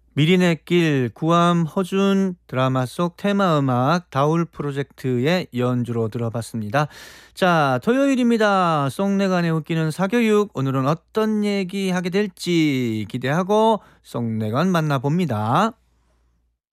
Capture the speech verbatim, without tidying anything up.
미린의 길, 구암, 허준 드라마 속 테마 음악 다울 프로젝트의 연주로 들어봤습니다. 자, 토요일입니다. 송내관에 웃기는 사교육. 오늘은 어떤 얘기 하게 될지 기대하고 송내관 만나봅니다.